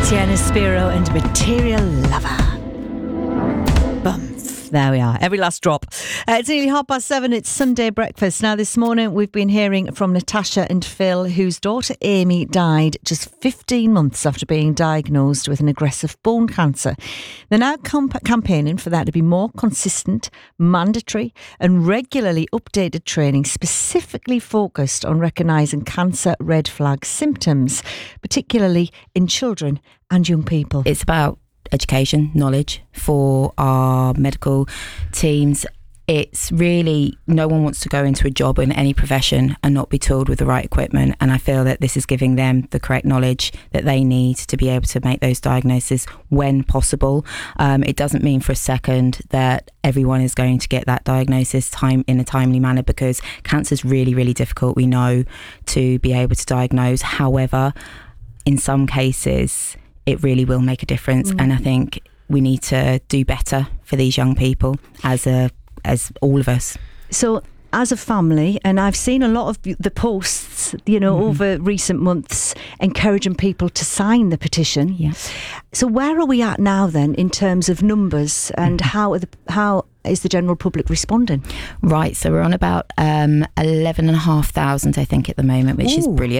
Sienna Spiro and Material Lover. Bumps. There we are. Every last drop. It's nearly 7:30. It's Sunday breakfast. Now, this morning we've been hearing from Natasha and Phil, whose daughter Amy died just 15 months after being diagnosed with an aggressive bone cancer. They're now campaigning for that to be more consistent, mandatory and regularly updated training specifically focused on recognising cancer red flag symptoms, particularly in children and young people. It's about education, knowledge for our medical teams. It's really, no one wants to go into a job in any profession and not be tooled with the right equipment. And I feel that this is giving them the correct knowledge that they need to be able to make those diagnoses when possible. It doesn't mean for a second that everyone is going to get that diagnosis in a timely manner, because cancer is really, really difficult, we know, to be able to diagnose. However, in some cases, it really will make a difference. And I think we need to do better for these young people as all of us. So as a family, and I've seen a lot of the posts, over recent months encouraging people to sign the petition. Yes. So where are we at now then in terms of numbers, and how is the general public responding? Right, so we're on about 11,500, I think, at the moment, which is brilliant.